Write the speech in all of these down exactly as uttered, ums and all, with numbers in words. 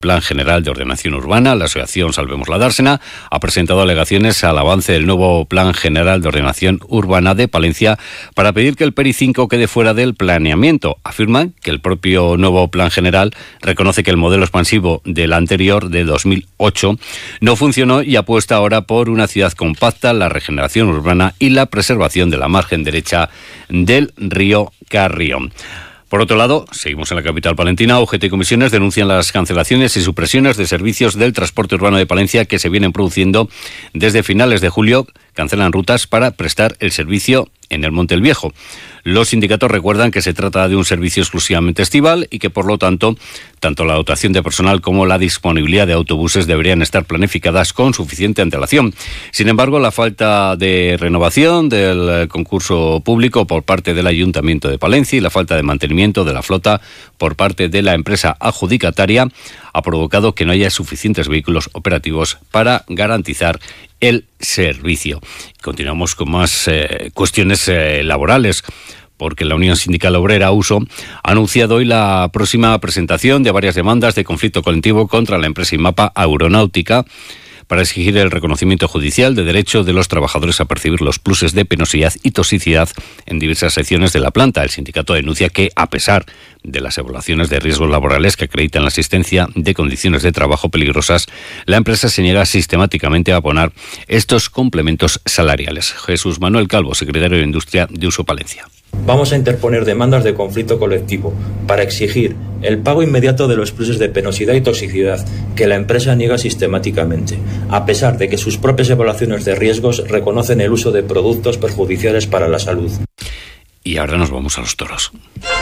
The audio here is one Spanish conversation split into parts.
Plan General de Ordenación Urbana. La asociación Salvemos la Dársena ha presentado alegaciones al avance del nuevo Plan General de Ordenación Urbana de Palencia para pedir que el P E R I cinco quede fuera del planeamiento. Afirman que el propio nuevo Plan General reconoce que el modelo expansivo del anterior, de dos mil ocho, no funcionó y apuesta ahora por una ciudad compacta, la regeneración urbana y la preservación de la margen derecha del río Carrión. Por otro lado, seguimos en la capital palentina. U G T y comisiones denuncian las cancelaciones y supresiones de servicios del transporte urbano de Palencia que se vienen produciendo desde finales de julio. Cancelan rutas para prestar el servicio en el Monte el Viejo. Los sindicatos recuerdan que se trata de un servicio exclusivamente estival y que, por lo tanto, tanto la dotación de personal como la disponibilidad de autobuses deberían estar planificadas con suficiente antelación. Sin embargo, la falta de renovación del concurso público por parte del Ayuntamiento de Palencia y la falta de mantenimiento de la flota por parte de la empresa adjudicataria ha provocado que no haya suficientes vehículos operativos para garantizar el servicio. Continuamos con más eh, cuestiones eh, laborales, porque la Unión Sindical Obrera U S O ha anunciado hoy la próxima presentación de varias demandas de conflicto colectivo contra la empresa IMAPA Aeronáutica para exigir el reconocimiento judicial de derecho de los trabajadores a percibir los pluses de penosidad y toxicidad en diversas secciones de la planta. El sindicato denuncia que, a pesar de las evaluaciones de riesgos laborales que acreditan la existencia de condiciones de trabajo peligrosas, la empresa se niega sistemáticamente a abonar estos complementos salariales. Jesús Manuel Calvo, secretario de Industria de U S O Palencia. Vamos a interponer demandas de conflicto colectivo para exigir el pago inmediato de los pluses de penosidad y toxicidad que la empresa niega sistemáticamente, a pesar de que sus propias evaluaciones de riesgos reconocen el uso de productos perjudiciales para la salud. Y ahora nos vamos a los toros.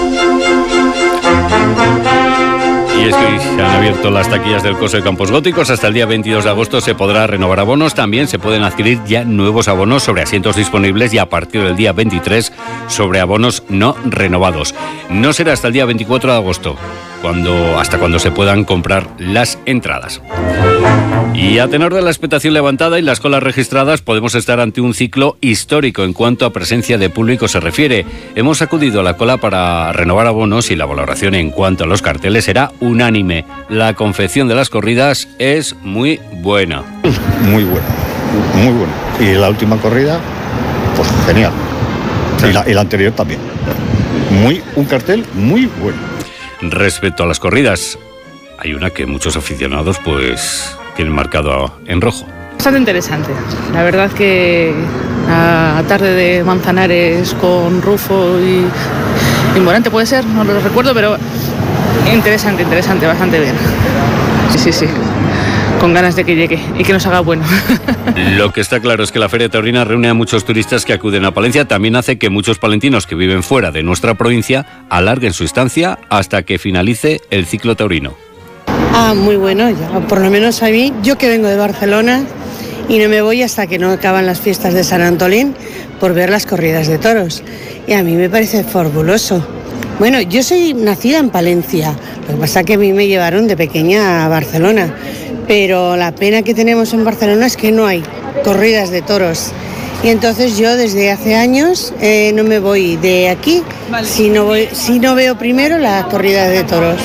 Y es que hoy se han abierto las taquillas del Coso de Campos Góticos. Hasta el día veintidós de agosto se podrá renovar abonos. También se pueden adquirir ya nuevos abonos sobre asientos disponibles y a partir del día veintitrés sobre abonos no renovados. No será hasta el día veinticuatro de agosto, cuando, hasta cuando se puedan comprar las entradas. Y a tenor de la expectación levantada y las colas registradas, podemos estar ante un ciclo histórico en cuanto a presencia de público se refiere. Hemos acudido a la cola para renovar abonos y la valoración en cuanto a los carteles será unánime. La confección de las corridas es muy buena. Muy buena, muy buena. Y la última corrida, pues genial. Y la, y la anterior también. Muy, un cartel muy bueno. Respecto a las corridas, hay una que muchos aficionados pues tienen marcado en rojo. Bastante interesante. La verdad que la tarde de Manzanares con Rufo y, y Morante puede ser, no lo recuerdo, pero interesante, interesante, bastante bien. Sí, sí, sí. Con ganas de que llegue y que nos haga bueno. Lo que está claro es que la Feria Taurina reúne a muchos turistas que acuden a Palencia. También hace que muchos palentinos que viven fuera de nuestra provincia alarguen su estancia hasta que finalice el ciclo taurino. Ah, muy bueno, ya, por lo menos a mí, yo que vengo de Barcelona y no me voy hasta que no acaban las fiestas de San Antolín por ver las corridas de toros. Y a mí me parece fabuloso. Bueno, yo soy nacida en Palencia, lo que pasa es que a mí me llevaron de pequeña a Barcelona, pero la pena que tenemos en Barcelona es que no hay corridas de toros. Y entonces yo desde hace años eh, no me voy de aquí vale. si, no voy, si no veo primero la corrida de toros.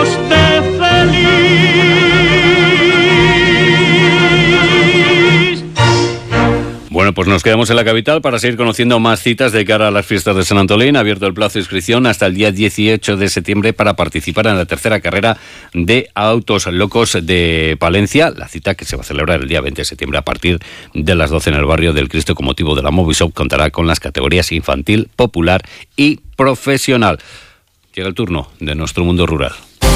Bueno, pues nos quedamos en la capital para seguir conociendo más citas de cara a las fiestas de San Antolín. Ha abierto el plazo de inscripción hasta el día dieciocho de septiembre para participar en la tercera carrera de Autos Locos de Palencia. La cita, que se va a celebrar el día veinte de septiembre a partir de las doce en el barrio del Cristo con motivo de la Movisop, contará con las categorías infantil, popular y profesional. Llega el turno de nuestro mundo rural.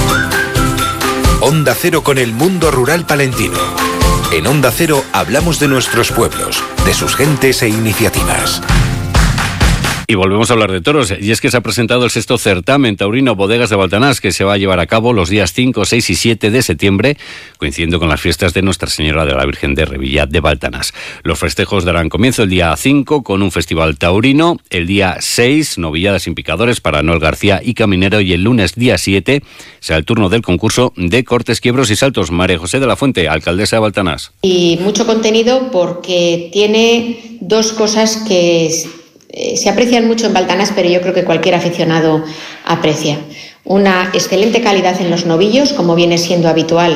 Onda Cero con el mundo rural palentino. En Onda Cero hablamos de nuestros pueblos, de sus gentes e iniciativas. Y volvemos a hablar de toros, y es que se ha presentado el sexto certamen taurino Bodegas de Baltanás, que se va a llevar a cabo los días cinco, seis y siete de septiembre, coincidiendo con las fiestas de Nuestra Señora de la Virgen de Revilla de Baltanás. Los festejos darán comienzo el día cinco con un festival taurino, el día seis, novilladas sin picadores para Noel García y Caminero, y el lunes día siete será el turno del concurso de cortes, quiebros y saltos. María José de la Fuente, alcaldesa de Baltanás. Y mucho contenido porque tiene dos cosas que se aprecian mucho en Baltanás, pero yo creo que cualquier aficionado aprecia. una excelente calidad en los novillos, como viene siendo habitual